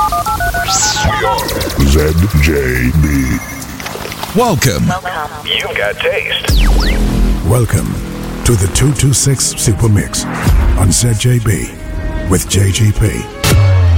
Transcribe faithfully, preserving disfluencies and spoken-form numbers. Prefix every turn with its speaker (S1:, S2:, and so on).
S1: Z J B.
S2: Welcome.
S3: Welcome.
S4: You got taste.
S1: Welcome to the two two six Super Mix on Z J B with J G P.